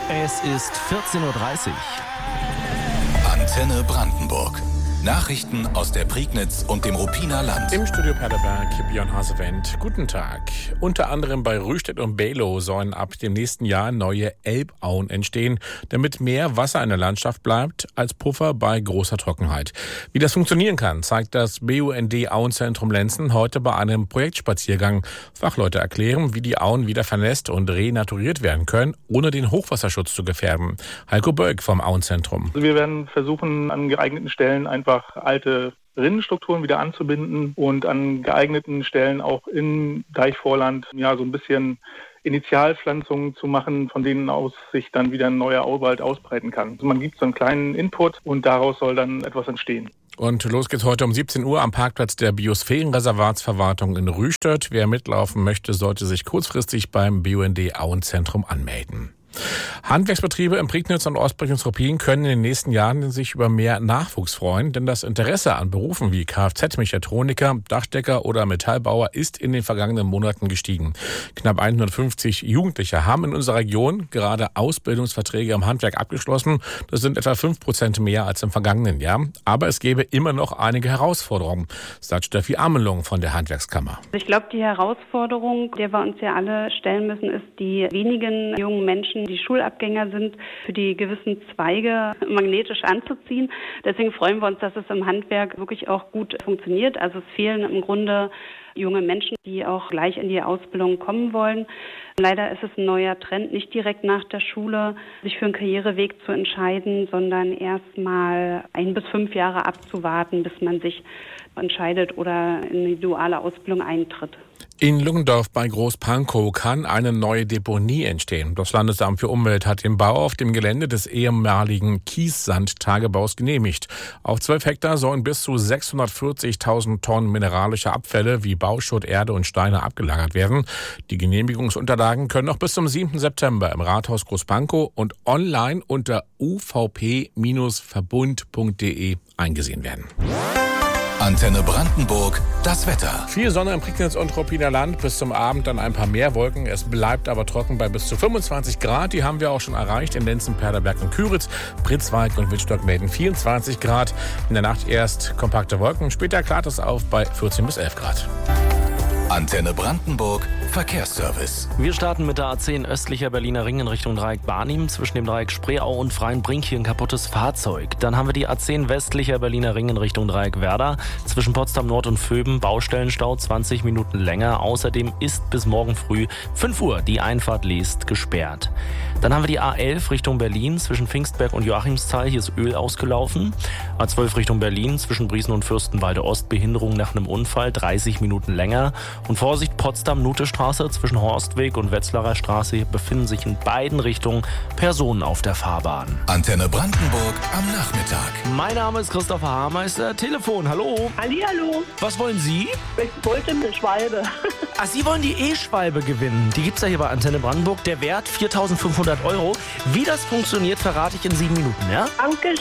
Es ist 14:30 Uhr. Antenne Brandenburg. Nachrichten aus der Prignitz und dem Ruppiner Land. Im Studio Paderberg, Björn Hasewendt. Guten Tag. Unter anderem bei Rüstedt und Below sollen ab dem nächsten Jahr neue Elbauen entstehen, damit mehr Wasser in der Landschaft bleibt als Puffer bei großer Trockenheit. Wie das funktionieren kann, zeigt das BUND Auenzentrum Lenzen heute bei einem Projektspaziergang. Fachleute erklären, wie die Auen wieder vernässt und renaturiert werden können, ohne den Hochwasserschutz zu gefährden. Heiko Bölk vom Auenzentrum. Wir werden versuchen, an geeigneten Stellen einfach alte Rinnenstrukturen wieder anzubinden und an geeigneten Stellen auch im Deichvorland so ein bisschen Initialpflanzungen zu machen, von denen aus sich dann wieder ein neuer Auwald ausbreiten kann. Also man gibt so einen kleinen Input und daraus soll dann etwas entstehen. Und los geht's heute um 17 Uhr am Parkplatz der Biosphärenreservatsverwaltung in Rüstedt. Wer mitlaufen möchte, sollte sich kurzfristig beim BUND Auenzentrum anmelden. Handwerksbetriebe in Prignitz und Ostprignitz-Ruppin können in den nächsten Jahren sich über mehr Nachwuchs freuen, denn das Interesse an Berufen wie Kfz-Mechatroniker, Dachdecker oder Metallbauer ist in den vergangenen Monaten gestiegen. Knapp 150 Jugendliche haben in unserer Region gerade Ausbildungsverträge im Handwerk abgeschlossen. Das sind etwa 5% mehr als im vergangenen Jahr. Aber es gäbe immer noch einige Herausforderungen, sagt Steffi Amelung von der Handwerkskammer. Ich glaube, die Herausforderung, der wir uns ja alle stellen müssen, ist, die wenigen jungen Menschen, die Schulabgänger sind, für die gewissen Zweige magnetisch anzuziehen. Deswegen freuen wir uns, dass es im Handwerk wirklich auch gut funktioniert. Also es fehlen im Grunde junge Menschen, die auch gleich in die Ausbildung kommen wollen. Leider ist es ein neuer Trend, nicht direkt nach der Schule sich für einen Karriereweg zu entscheiden, sondern erst mal 1 bis 5 Jahre abzuwarten, bis man sich entscheidet oder in die duale Ausbildung eintritt. In Luggendorf bei Großpankow kann eine neue Deponie entstehen. Das Landesamt für Umwelt hat den Bau auf dem Gelände des ehemaligen Kiessandtagebaus genehmigt. Auf 12 Hektar sollen bis zu 640.000 Tonnen mineralische Abfälle wie Bauschutt, Erde und Steine abgelagert werden. Die Genehmigungsunterlagen können noch bis zum 7. September im Rathaus Großpankow und online unter uvp-verbund.de eingesehen werden. Antenne Brandenburg, das Wetter. Viel Sonne im Prignitz und Ruppiner Land, bis zum Abend dann ein paar mehr Wolken. Es bleibt aber trocken bei bis zu 25 Grad. Die haben wir auch schon erreicht in Lenzen, Paderberg und Küritz, Pritzwalk und Wittstock-Melden 24 Grad. In der Nacht erst kompakte Wolken, später klart es auf bei 14 bis 11 Grad. Antenne Brandenburg, Verkehrsservice. Wir starten mit der A10 östlicher Berliner Ring in Richtung Dreieck Barnim. Zwischen dem Dreieck Spreeau und Freienbrink hier ein kaputtes Fahrzeug. Dann haben wir die A10 westlicher Berliner Ring in Richtung Dreieck Werder. Zwischen Potsdam Nord und Vöben Baustellenstau 20 Minuten länger. Außerdem ist bis morgen früh 5 Uhr die Einfahrt Leest gesperrt. Dann haben wir die A11 Richtung Berlin. Zwischen Pfingstberg und Joachimsthal. Hier ist Öl ausgelaufen. A12 Richtung Berlin. Zwischen Briesen und Fürstenwalde Ost. Behinderung nach einem Unfall 30 Minuten länger. Und Vorsicht, Potsdam-Nute-Straße zwischen Horstweg und Wetzlarer Straße befinden sich in beiden Richtungen Personen auf der Fahrbahn. Antenne Brandenburg am Nachmittag. Mein Name ist Christopher Haarmeister. Telefon, hallo. Hallihallo. Was wollen Sie? Ich wollte eine Schwalbe. Ach, Sie wollen die E-Schwalbe gewinnen. Die gibt's ja hier bei Antenne Brandenburg. Der Wert 4.500 €. Wie das funktioniert, verrate ich in 7 Minuten, ja? Danke.